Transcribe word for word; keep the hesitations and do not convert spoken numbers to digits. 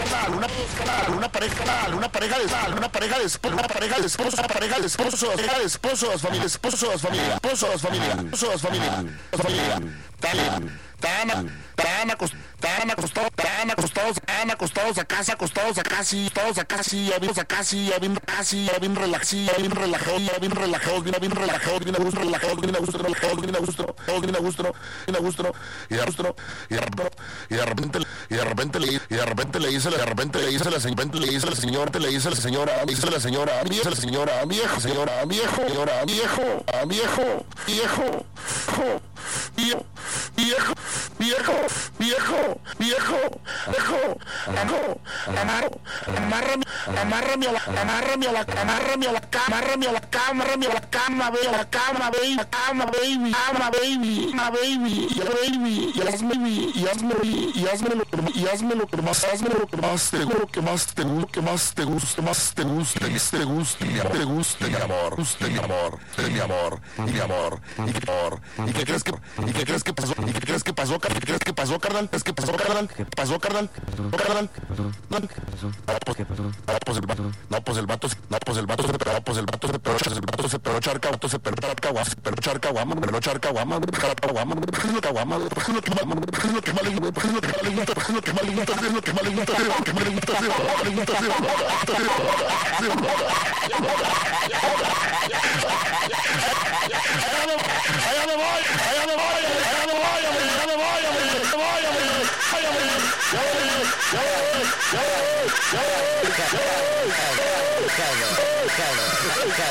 carnal, una carnal, una pareja carnal, una pareja de sal, una pareja de esposo, una pareja de esposo, una pareja de esposos, pareja de esposos, familia, esposos, familia, esposos, familia, esposos, familia, familia, tan, tan, tan acostados, tan acostados, tan acostados, tan acostados a casa, acostados a casi, todos a casi, ya bien a casi, ya bien casi, ya bien relaxados, ya bien relajados, ya bien relajados, bien bien relajados, bien a gusto, relajados, bien a gusto, relajados, bien a gusto, todos bien a gusto, bien a gusto, y de gusto, y de repente, y de repente, y de repente le, y de repente le dice, de repente le dice la señora, le dice la señora, le dice la señora, le dice la señora, le dice la señora, viejo, señora, viejo, señora, viejo, viejo, viejo, viejo, viejo, viejo, viejo, viejo, viejo, amaro, amaro, amárrame, amárrame a la, amárrame a la, amárrame a la cama, amárrame a la cama, amárrame a la cama, baby, a la cama, baby, a la cama, baby, cama, baby, cama, baby, y baby, y hazme, y hazme, y hazme lo que, y hazme lo que más, hazme lo que más te, lo que más te, lo que más te guste, más te guste, te guste, te guste, mi amor, guste, mi amor, mi amor, y mi amor, y mi amor, y qué crees que, y qué crees que pasó, y qué crees que pasó, qué crees que pasó, carnal, es que pasó, carnal, pasó, carnal, carnal, no, pues el vato, no, pues el vato, no, pues el vato, no, pues el vato se peró, el vato se peró charca, vato se peró charca, guama, se peró charca, guama, peró charca, guama, guama, es lo que guama, es lo que más, es lo que más le gusta, es lo que más le gusta, es lo que más le gusta, es lo que más le gusta, es lo que más le gusta, es lo que más le gusta, allá me voy, allá me voy, allá me voy, allá me voy, allá me voy, allá me voy, allá me voy, allá me voy, ya voy, ya voy, ya voy, ya voy, ya voy, ya voy.